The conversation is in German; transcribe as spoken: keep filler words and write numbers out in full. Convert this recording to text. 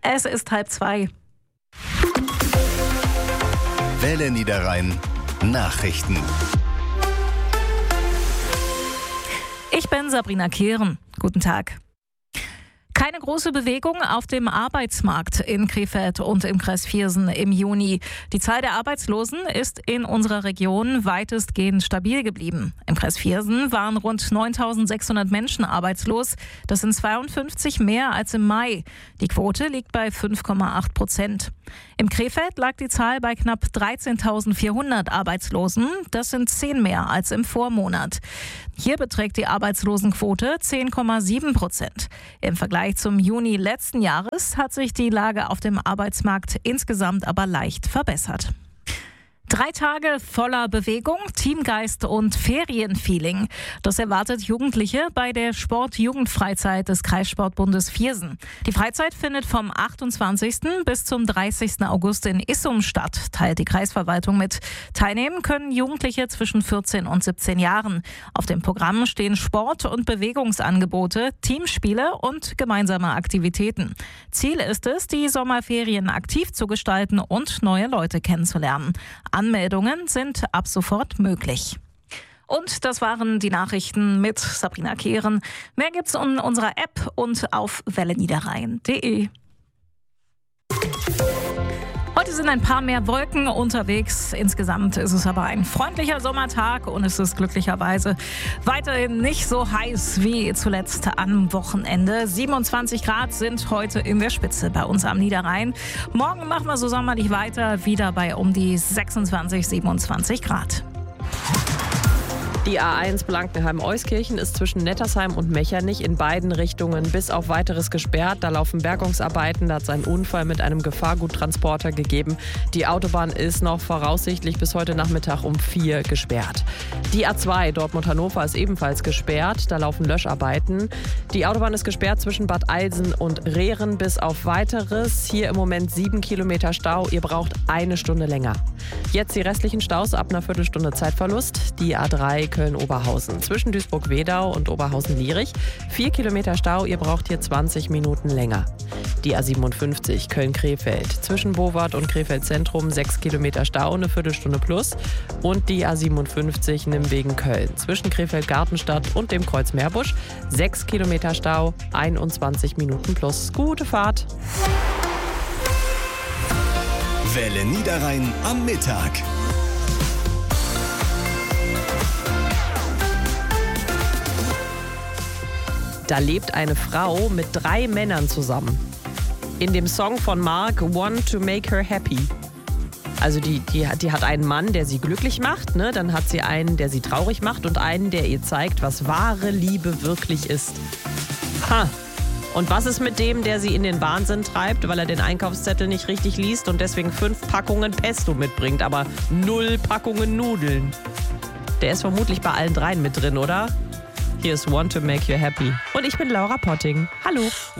Es ist halb zwei. Welle Niederrhein Nachrichten. Ich bin Sabrina Kehren. Guten Tag. Keine große Bewegung auf dem Arbeitsmarkt in Krefeld und im Kreis Viersen im Juni. Die Zahl der Arbeitslosen ist in unserer Region weitestgehend stabil geblieben. Im Kreis Viersen waren rund neuntausendsechshundert Menschen arbeitslos. Das sind zweiundfünfzig mehr als im Mai. Die Quote liegt bei fünf Komma acht Prozent. Im Krefeld lag die Zahl bei knapp dreizehntausendvierhundert Arbeitslosen. Das sind zehn mehr als im Vormonat. Hier beträgt die Arbeitslosenquote zehn Komma sieben Prozent. Im Vergleich zum Juni letzten Jahres hat sich die Lage auf dem Arbeitsmarkt insgesamt aber leicht verbessert. Drei Tage voller Bewegung, Teamgeist und Ferienfeeling. Das erwartet Jugendliche bei der Sport-Jugendfreizeit des Kreissportbundes Viersen. Die Freizeit findet vom achtundzwanzigsten bis zum dreißigsten August in Issum statt, teilt die Kreisverwaltung mit. Teilnehmen können Jugendliche zwischen vierzehn und siebzehn Jahren. Auf dem Programm stehen Sport- und Bewegungsangebote, Teamspiele und gemeinsame Aktivitäten. Ziel ist es, die Sommerferien aktiv zu gestalten und neue Leute kennenzulernen. Anmeldungen sind ab sofort möglich. Und das waren die Nachrichten mit Sabrina Kehren. Mehr gibt's in unserer App und auf welle niederrhein punkt de. Heute sind ein paar mehr Wolken unterwegs. Insgesamt ist es aber ein freundlicher Sommertag und es ist glücklicherweise weiterhin nicht so heiß wie zuletzt am Wochenende. siebenundzwanzig Grad sind heute in der Spitze bei uns am Niederrhein. Morgen machen wir so sommerlich weiter, wieder bei um die sechsundzwanzig, siebenundzwanzig Grad. Die A eins Blankenheim-Euskirchen ist zwischen Nettersheim und Mechernich in beiden Richtungen bis auf Weiteres gesperrt. Da laufen Bergungsarbeiten, da hat es einen Unfall mit einem Gefahrguttransporter gegeben. Die Autobahn ist noch voraussichtlich bis heute Nachmittag um vier gesperrt. Die A zwei Dortmund-Hannover ist ebenfalls gesperrt, da laufen Löscharbeiten. Die Autobahn ist gesperrt zwischen Bad Eilsen und Rehren bis auf Weiteres. Hier im Moment sieben Kilometer Stau, ihr braucht eine Stunde länger. Jetzt die restlichen Staus ab einer Viertelstunde Zeitverlust. Die A drei Köln-Oberhausen zwischen Duisburg-Wedau und Oberhausen-Lierich. Vier Kilometer Stau, ihr braucht hier zwanzig Minuten länger. Die A siebenundfünfzig Köln-Krefeld zwischen Bowart und Krefeld-Zentrum. Sechs Kilometer Stau, eine Viertelstunde plus. Und die A siebenundfünfzig Nimwegen-Köln zwischen Krefeld-Gartenstadt und dem Kreuz Meerbusch. Sechs Kilometer Stau, einundzwanzig Minuten plus. Gute Fahrt. Welle Niederrhein am Mittag. Da lebt eine Frau mit drei Männern zusammen. In dem Song von Mark, One to Make Her Happy. Also die, die, die hat einen Mann, der sie glücklich macht, ne? Dann hat sie einen, der sie traurig macht und einen, der ihr zeigt, was wahre Liebe wirklich ist. Ha! Und was ist mit dem, der sie in den Wahnsinn treibt, weil er den Einkaufszettel nicht richtig liest und deswegen fünf Packungen Pesto mitbringt, aber null Packungen Nudeln? Der ist vermutlich bei allen dreien mit drin, oder? Hier ist One to Make You Happy. Und ich bin Laura Potting. Hallo.